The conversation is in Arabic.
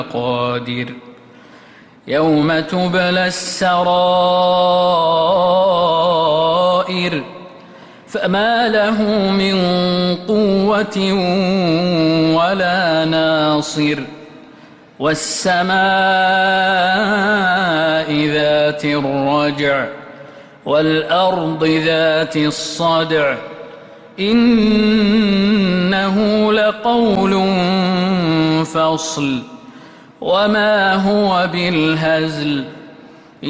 قادر يوم تبلى السرائر فما له من قوة ولا ناصر والسماء ذات الرجع والأرض ذات الصدع إنه لقول فصل وما هو بالهزل